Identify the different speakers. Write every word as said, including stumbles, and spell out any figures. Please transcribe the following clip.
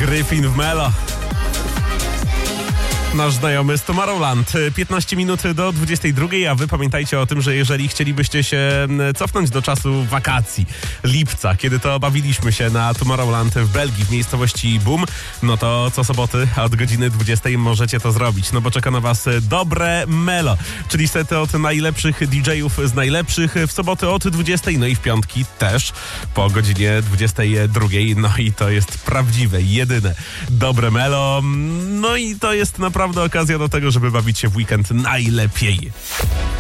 Speaker 1: Gryfin w Melo. Nasz znajomy z Tomorrowland. piętnaście minut do dwudziestej drugiej, a wy pamiętajcie o tym, że jeżeli chcielibyście się cofnąć do czasu wakacji, lipca, kiedy to bawiliśmy się na Tomorrowland w Belgii, w miejscowości Boom, no to co soboty od godziny dwudziestej możecie to zrobić, no bo czeka na was dobre Melo, czyli sety od najlepszych didżejów z najlepszych w soboty od dwudziestej, no i w piątki też po godzinie dwudziestej drugiej, no i to jest prawdziwe, jedyne dobre Melo, no i to jest naprawdę okazja do tego, żeby bawić się w weekend najlepiej.